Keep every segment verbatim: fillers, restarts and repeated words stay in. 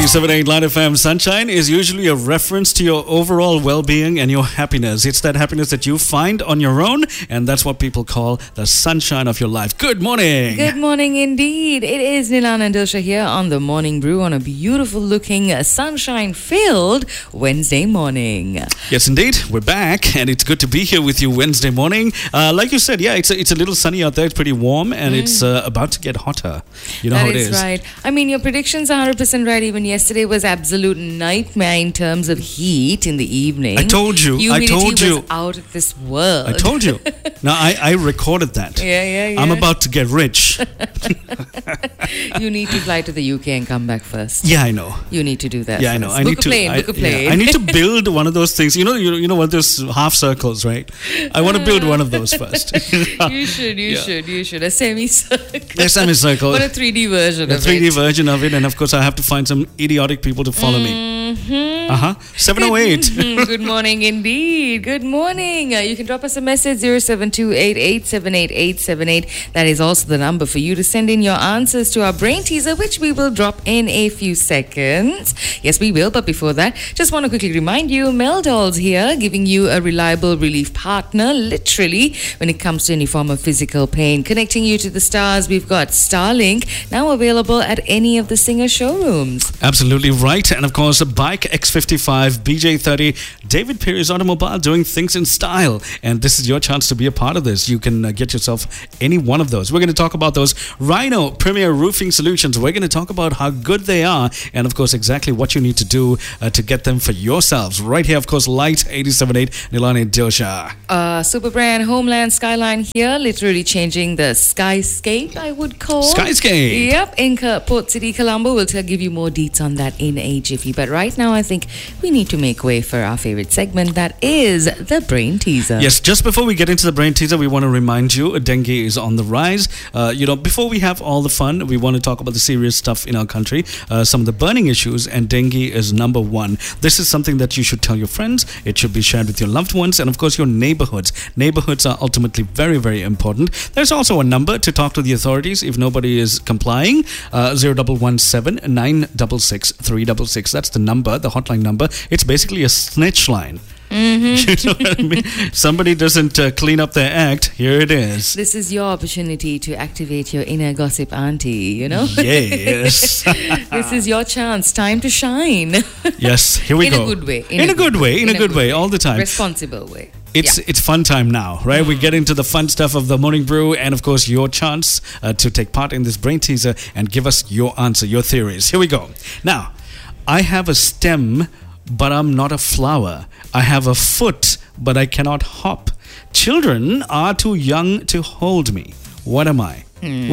eighty-seven point eight Line F M. Sunshine is usually a reference to your overall well-being and your happiness. It's that happiness that you find on your own, and that's what people call the sunshine of your life. Good morning. Good morning indeed. It is Nilan and Dilsha here on the Morning Brew on a beautiful-looking, uh, sunshine-filled Wednesday morning. Yes, indeed. We're back, and it's good to be here with you Wednesday morning. Uh, like you said, yeah, it's a, it's a little sunny out there. It's pretty warm, and mm. it's uh, about to get hotter. You know that how it is. is. Right. I mean, your predictions are one hundred percent right. Even yesterday was absolute nightmare in terms of heat in the evening. I told you. Humidity I told you. was out of this world. I told you. Now, I, I recorded that. Yeah, yeah, yeah. I'm about to get rich. You need to fly to the U K and come back first. Yeah, I know. You need to do that. Yeah, I know. First. I book need a to. plane. I, book a plane. Yeah, I need to build one of those things. You know, you, you know what? Those half circles, right? I want to build one of those first. You should. You Yeah. should. You should. A semicircle. A semicircle. But a three D version A of three D it. version of it, and of course, I have to find some idiotic people to follow me. Mm-hmm. Uh huh. seven oh eight. Good morning indeed. Good morning. Uh, you can drop us a message zero seven two eight eight seven eight eight seven eight. That is also the number for you to send in your answers to our brain teaser, which we will drop in a few seconds. Yes, we will. But before that, just want to quickly remind you, Meldolls here, giving you a reliable relief partner, literally, when it comes to any form of physical pain. Connecting you to the stars, we've got Starlink, now available at any of the Singer showrooms. Absolutely right. And of course, a Bike X fifty-five, B J thirty, David Perry's Automobile, doing things in style. And this is your chance to be a part of this. You can uh, get yourself any one of those. We're going to talk about those. Rhino Premier Roofing Solutions. We're going to talk about how good they are and, of course, exactly what you need to do uh, to get them for yourselves. Right here, of course, Light eighty-seven point eight, Nilani Dilsha. Uh, super brand Homeland Skyline here, literally changing the skyscape, I would call. Skyscape. Yep, in Port City, Colombo. We'll t- give you more deets on that in a jiffy. But right now, I think we need to make way for our favorite segment, that is the Brain Teaser. Yes, just before we get into the Brain Teaser, we want to remind you, dengue is on the rise. Uh, you know, before we have all the fun, we want to talk about the serious stuff in our country, uh, some of the burning issues, and dengue is number one. This is something that you should tell your friends. It should be shared with your loved ones, and of course, your neighborhoods. Neighborhoods are ultimately very, very important. There's also a number to talk to the authorities if nobody is complying. Uh, zero one one seven nine six six three six six. That's the number, the hotline number. It's basically a snitch line. Mm-hmm. You know what I mean? Somebody doesn't uh, clean up their act. Here it is. This is your opportunity to activate your inner gossip auntie, you know? Yes. This is your chance. Time to shine. Yes, here we in go. A good way. In, in a, a good, good way. In, in a good way. way. All the time. Responsible way. It's yeah. it's fun time now, right? Mm. We get into the fun stuff of the Morning Brew, and of course your chance uh, to take part in this brain teaser and give us your answer, your theories. Here we go. Now, I have a stem, but I'm not a flower. I have a foot, but I cannot hop. Children are too young to hold me. What am I?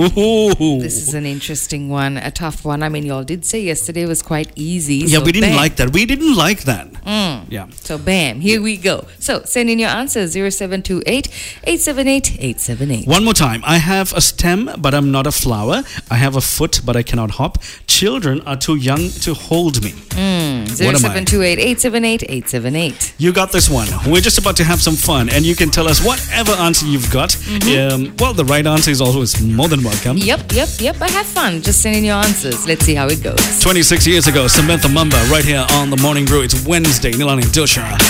Hmm. This is an interesting one, a tough one. I mean, y'all did say yesterday was quite easy. Yeah, so we didn't bam. like that. We didn't like that. Mm. Yeah. So bam, here we go. So send in your answers, zero seven two eight eight seven eight eight seven eight. One more time. I have a stem, but I'm not a flower. I have a foot, but I cannot hop. Children are too young to hold me. Mm. zero seven two eight eight seven eight eight seven eight. You got this one. We're just about to have some fun, and you can tell us whatever answer you've got. Mm-hmm. Um, well, the right answer is always more than welcome. Yep, yep, yep. But have fun. Just send in your answers. Let's see how it goes. twenty-six years ago, Samantha Mumba, right here on the Morning Brew. It's Wednesday. Nilani Dilsha.